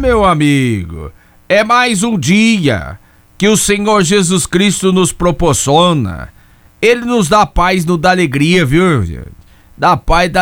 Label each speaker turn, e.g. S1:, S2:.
S1: meu amigo, é mais um dia que o Senhor Jesus Cristo nos proporciona. Ele nos dá paz, nos dá alegria, viu? Dá paz, dá